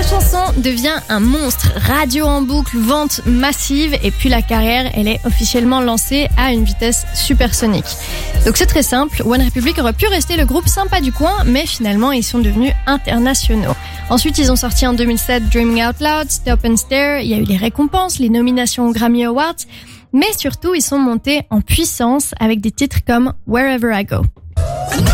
chanson devient un monstre, radio en boucle, vente massive et puis la carrière, elle est officiellement lancée à une vitesse supersonique. Donc c'est très simple, One Republic aurait pu rester le groupe sympa du coin, mais finalement ils sont devenus internationaux. Ensuite ils ont sorti en 2007 Dreaming Out Loud, Stop and Stare, il y a eu les récompenses, les nominations aux Grammy Awards, mais surtout ils sont montés en puissance avec des titres comme Wherever I Go.